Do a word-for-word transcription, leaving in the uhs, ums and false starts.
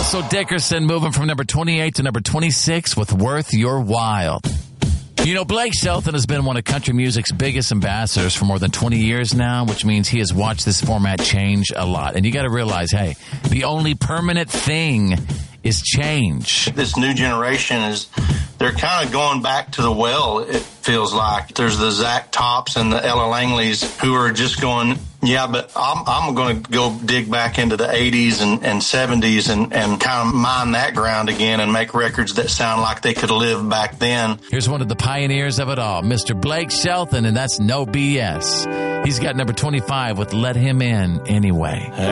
Russell Dickerson moving from number twenty-eight to number twenty-six with Worth Your While. You know, Blake Shelton has been one of country music's biggest ambassadors for more than twenty years now, which means he has watched this format change a lot. And you got to realize, hey, the only permanent thing is change. This new generation is, they're kind of going back to the well, it feels like. There's the Zach Tops and the Ella Langleys who are just going, yeah, but I'm, I'm going to go dig back into the eighties and, and seventies and, and kind of mine that ground again and make records that sound like they could live back then. Here's one of the pioneers of it all, Mister Blake Shelton, and that's no B S. He's got number twenty-five with Let Him In Anyway.